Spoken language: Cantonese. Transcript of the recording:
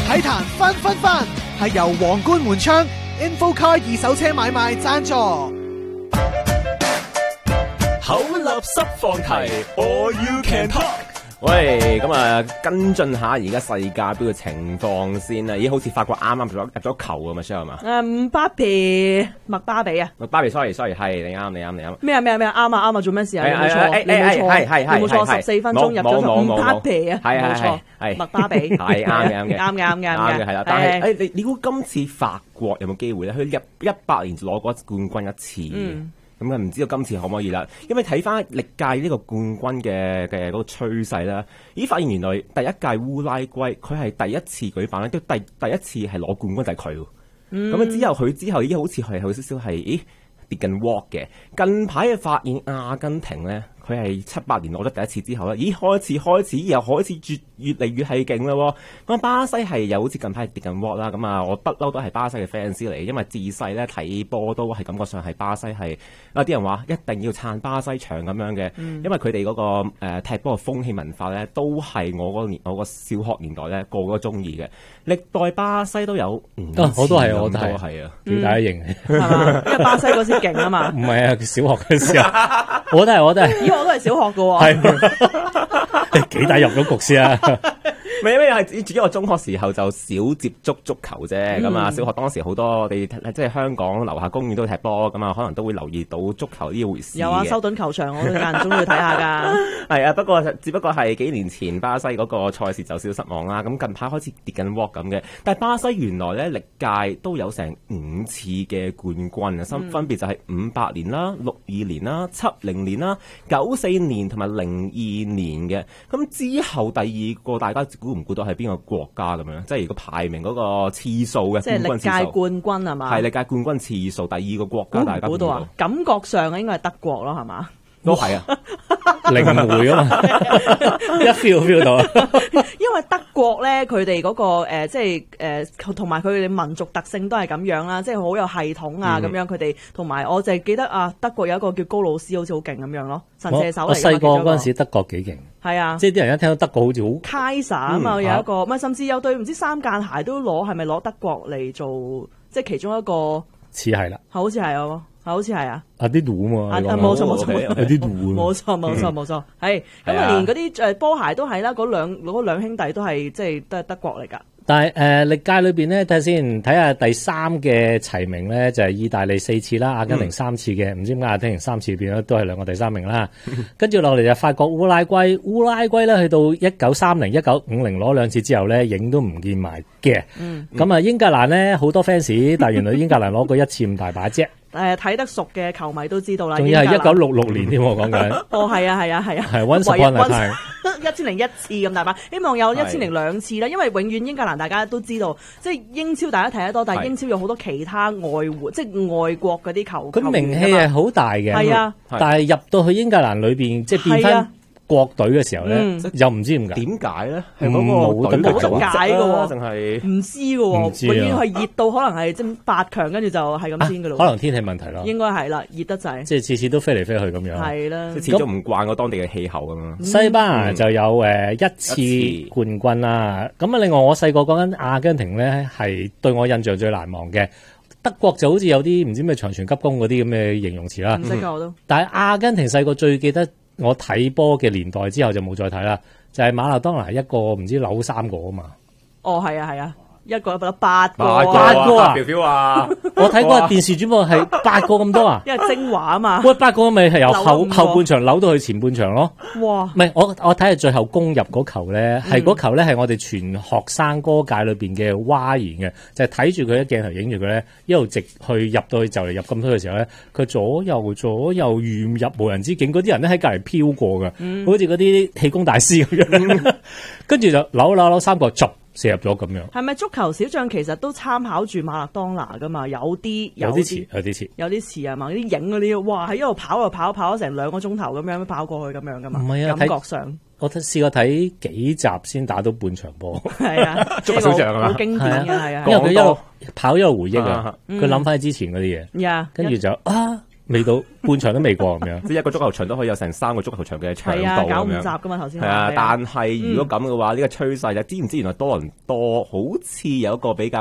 體壇分分分係由皇冠門窗 InfoCar 二手車買賣贊助。 口立濕放題 ，All You Can Talk。 喂，咁啊，跟進下而家世界盃嘅情況先啦。咦，好似法國啱啱入咗球咁啊 ，Michelle 係嘛？ 麥巴比啊！ 麥巴比 ，sorry，係你啱。 咩啊？啱啊！做咩事啊？你冇錯，你冇錯，14分鐘入咗球，麥巴比啊！冇錯，麥巴比係啱嘅， 係啦。但係你估今次法國有冇機會咧？佢入18年攞過冠軍一次。咁啊，唔知道今次可唔可以啦？因為睇翻歷屆呢個冠軍嘅嗰個趨勢啦，咦，發現原來第一屆烏拉圭佢係第一次舉辦咧，都第一次係攞冠軍就係佢。咁佢之後已經好似係有少少係跌緊 walk 嘅。近排嘅發現阿根廷咧，佢係78年攞咗第一次之後咧，咦，開始又開始越嚟越係勁啦。咁巴西係又好似近排跌緊 walk 啦。咁啊，我不嬲都係巴西嘅 fans 嚟，因為自細咧睇波都係感覺上係巴西係啲人話一定要撐巴西場咁樣嘅，因為佢哋嗰個踢波嘅風氣文化咧，都係我個小學年代咧個個中意嘅。歷代巴西都有我都係啊，幾大型係嘛？因為巴西嗰時勁啊嘛。 唔係啊，小學嘅時候，我都係。 咦，我都係小學噶喎。 係幾大入咗局先啊？ 唔係因為係自己我中學時候就少接觸足球啫，咁啊小學當時好多我哋即係香港樓下公園都踢波，咁啊可能都會留意到足球呢回事。 有啊，修頓球場我都間中會睇下㗎。 係啊，只不過係幾年前巴西嗰個賽事就少失望啦。咁近排開始跌緊 walk 咁嘅，但係巴西原來咧歷屆都有成5次嘅冠軍啊，分別就係58年啦、62年啦、70年啦、94年同埋02年嘅。咁之後第二個大家估唔估到係邊個國家咁樣？即係如果排名嗰個次數嘅， 即係歷屆冠軍係嘛？ 係歷屆冠軍次數第二個國家，大家估到啊？ 感覺上應該係德國咯，係嘛？ 都係啊， 領會啊嘛，一 feel 到啊。 因為德國咧，佢哋嗰個即係同埋佢哋民族特性都係咁樣啦，即係好有系統啊咁樣。佢哋同埋我就係記得啊，德國有一個叫高魯斯，好似好勁咁樣咯，神射手嚟嘅。 我細個嗰陣時，德國幾勁。 係啊， 即係啲人一聽到德國好似好 Kaiser 啊嘛，有一個，咪甚至有對唔知3間鞋都係咪攞德國嚟做，即係其中一個似係啦， 好似係啊。好似係啊， 啲度嘛， 冇錯， 有啲度， 冇錯，係咁啊！連嗰啲波鞋都係啦，嗰兩兄弟都係即係都係德國嚟㗎。 但係歷屆裏邊咧，睇下先，睇下第3嘅齊名咧，就係意大利4次啦，阿根廷3次嘅，唔知點解阿根廷3次變咗都係2個第3名啦。跟住落嚟就法國、烏拉圭咧，去到1930、1950攞2次之後咧，影都唔見埋嘅。咁啊，英格蘭咧好多 fans， 但係原來英格蘭攞過1次咁大把啫。 睇得熟嘅球迷都知道啦。 仲要係1966年添，我講緊。 係啊。 係 Once upon a time 1001次咁大把，希望有1002次啦。因為永遠英格蘭大家都知道，即係英超大家睇得多，但係英超有好多其他即係外國嗰啲球員。 佢名氣係好大嘅， 係啊。 但係入到去英格蘭裏邊，即係變翻國隊嘅時候咧，又唔知點解咧？ 係冇得解嘅喎， 定係唔知嘅喎，永遠係熱到可能係即係8強，跟住就係咁先嘅咯。 可能天氣問題咯， 應該係啦，熱得滯， 即係次次都飛嚟飛去咁樣。 係啦， 始終唔慣個當地嘅氣候咁樣。 西班牙就有1次冠軍啦。咁啊，另外我細個講緊阿根廷咧，係對我印象最難忘嘅。德國就好似有啲唔知咩長傳急攻嗰啲咁嘅形容詞啦。 唔識㗎我都。 但係阿根廷細個最記得。我睇波嘅年代之後就冇再睇啦，就係馬勒當拿一個唔知扭3個啊嘛。 哦，係啊，一個得8個啊！ 飄飄啊！ 我睇過電視轉播係8個咁多啊， 因為精華啊嘛。 喂，8個咪係由後半場扭到去前半場咯。 哇！ 唔係我睇下最後攻入嗰球咧，係嗰球咧係我哋全學生哥界裏邊嘅嘩然嘅，就係睇住佢一鏡頭影住佢咧，一路直去入到去就嚟入禁區嘅時候咧，佢左右沿入無人之境，嗰啲人咧喺隔離飄過嘅，好似嗰啲氣功大師咁樣，跟住就扭3個逐。射入咗咁樣， 係咪足球小將其實都參考住馬勒當拿噶嘛？有啲似啊嘛，啲影嗰啲，哇喺一路跑咗成2個鐘頭咁樣跑過去咁樣噶嘛？ 唔係啊， 感覺上我試過睇幾集先打到半場波。 係啊， 足球小將啊， 好經典嘅係啊， 因為佢一路跑一路回憶啊，佢諗翻之前嗰啲嘢，跟住就未到半場都未過咁樣。 即係一個足球場都可以有成3個足球場嘅長度係啊，搞5 咁樣。 集噶嘛頭先。 係啊， 係但係如果咁嘅話，呢個趨勢咧，知唔知原來多倫多好似有一個比較